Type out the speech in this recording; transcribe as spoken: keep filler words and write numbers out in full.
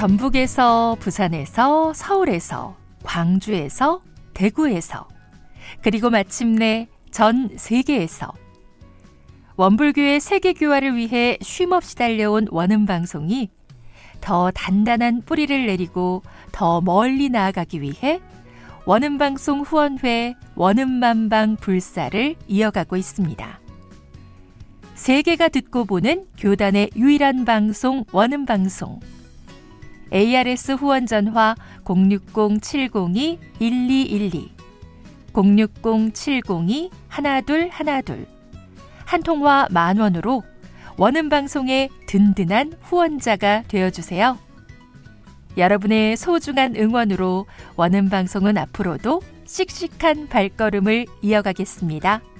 전북에서, 부산에서, 서울에서, 광주에서, 대구에서, 그리고 마침내 전 세계에서 원불교의 세계교화를 위해 쉼없이 달려온 원음방송이 더 단단한 뿌리를 내리고 더 멀리 나아가기 위해 원음방송 후원회 원음만방 불사를 이어가고 있습니다. 세계가 듣고 보는 교단의 유일한 방송 원음방송. 에이알에스 후원 전화 공육공 칠공이 일이일이 공육공 칠공이 일이일이 한 통화 만 원으로 원음방송의 든든한 후원자가 되어주세요. 여러분의 소중한 응원으로 원음방송은 앞으로도 씩씩한 발걸음을 이어가겠습니다.